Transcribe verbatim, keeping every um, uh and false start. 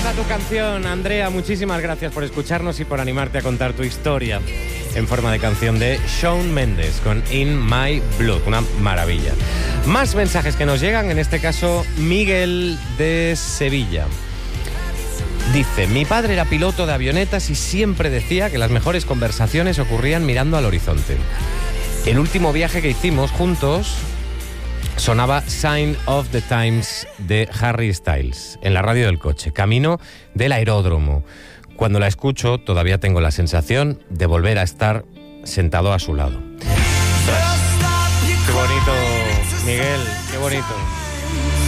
a tu canción, Andrea. Muchísimas gracias por escucharnos y por animarte a contar tu historia en forma de canción de Shawn Mendes con In My Blood. Una maravilla. Más mensajes que nos llegan, en este caso Miguel de Sevilla. Dice, mi padre era piloto de avionetas y siempre decía que las mejores conversaciones ocurrían mirando al horizonte. El último viaje que hicimos juntos sonaba Sign of the Times de Harry Styles en la radio del coche, camino del aeródromo. Cuando la escucho todavía tengo la sensación de volver a estar sentado a su lado. Qué bonito, Miguel, qué bonito.